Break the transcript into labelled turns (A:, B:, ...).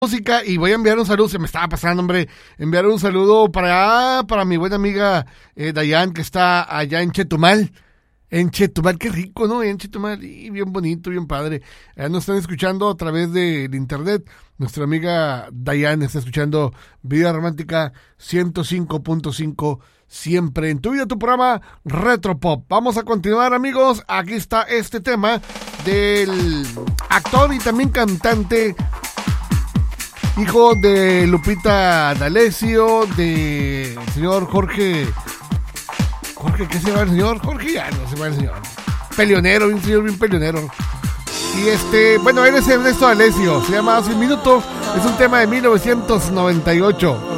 A: música y voy a enviar un saludo, se me estaba pasando, hombre, enviar un saludo para mi buena amiga Dayan, que está allá en Chetumal. En Chetumal, qué rico, ¿no? En Chetumal, y bien bonito, bien padre. Nos están escuchando a través del internet. Nuestra amiga Dayan está escuchando Vida Romántica 105.5, siempre en tu vida, tu programa Retropop. Vamos a continuar, amigos. Aquí está este tema del actor y también cantante, hijo de Lupita D'Alessio, del señor Jorge, ¿qué se llama el señor? Jorge, ya no se llama el señor. Peleonero, un señor bien peleonero. Y bueno, él es Ernesto D'Alessio, se llama Hace un Minuto, es un tema de 1998.